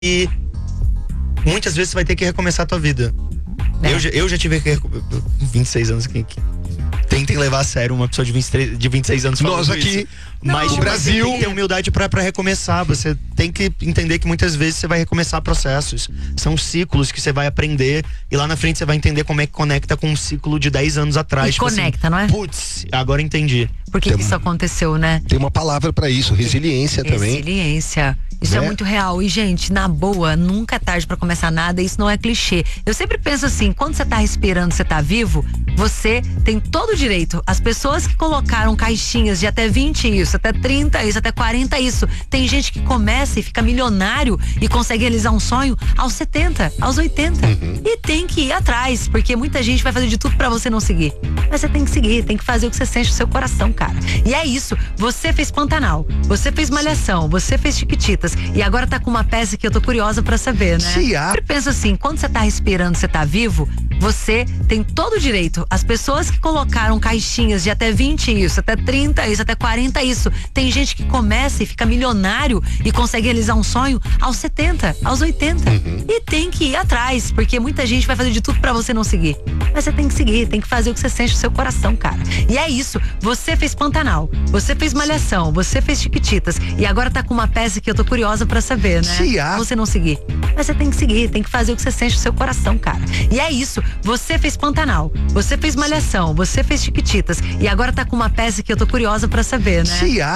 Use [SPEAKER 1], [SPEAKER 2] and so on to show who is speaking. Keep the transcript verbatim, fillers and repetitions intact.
[SPEAKER 1] E muitas vezes você vai ter que recomeçar a tua vida. É. Eu, eu já tive que vinte e seis anos que, que tentem levar a sério uma pessoa de vinte e três, de vinte e seis anos falando
[SPEAKER 2] Nós aqui,
[SPEAKER 1] isso. Mas
[SPEAKER 2] o Brasil
[SPEAKER 1] tem que ter humildade pra, pra recomeçar. Você tem que entender que muitas vezes você vai recomeçar processos. São ciclos que você vai aprender e lá na frente você vai entender como é que conecta com um ciclo de dez anos atrás.
[SPEAKER 3] E
[SPEAKER 1] tipo
[SPEAKER 3] conecta,
[SPEAKER 1] assim,
[SPEAKER 3] não é?
[SPEAKER 1] Putz, agora entendi.
[SPEAKER 3] Por que, que isso aconteceu, né?
[SPEAKER 2] Tem uma palavra pra isso, resiliência também.
[SPEAKER 3] Resiliência. Isso
[SPEAKER 2] Né?
[SPEAKER 3] é muito real. E, gente, na boa, nunca é tarde pra começar nada. Isso não é clichê. Eu sempre penso assim, quando você tá respirando, você tá vivo, você tem todo o direito. As pessoas que colocaram caixinhas de até vinte isso, até trinta isso, até quarenta isso. Tem gente que começa e fica milionário e consegue realizar um sonho aos setenta, aos oitenta.
[SPEAKER 2] Uhum.
[SPEAKER 3] E tem que ir atrás, porque muita gente vai fazer de tudo pra você não seguir. Mas você tem que seguir, tem que fazer o que você sente no seu coração, cara. E é isso. Você fez Pantanal, você fez Malhação, você fez Chiquititas. E agora tá com uma peça que eu tô curiosa pra saber, né?
[SPEAKER 2] Se há-
[SPEAKER 3] Eu penso assim, quando você tá respirando, você tá vivo, você tem todo o direito. As pessoas que colocaram caixinhas de até vinte isso, até trinta isso, até quarenta isso. Tem gente que começa e fica milionário e consegue realizar um sonho aos setenta, aos oitenta.
[SPEAKER 2] Uhum.
[SPEAKER 3] E tem que ir atrás, porque muita gente vai fazer de tudo pra você não seguir. Mas você tem que seguir, tem que fazer o que você sente no seu coração, cara. E é isso. Você fez Pantanal, você fez Malhação, você fez Chiquititas. E agora tá com uma peça que eu tô curiosa pra saber, né?
[SPEAKER 2] Se há-
[SPEAKER 3] Pra você não seguir. Mas você tem que seguir, tem que fazer o que você sente no seu coração, cara. E é isso. Você fez Pantanal, você fez Malhação, você fez Chiquititas. E agora tá com uma peça que eu tô curiosa pra saber, né?
[SPEAKER 2] Se há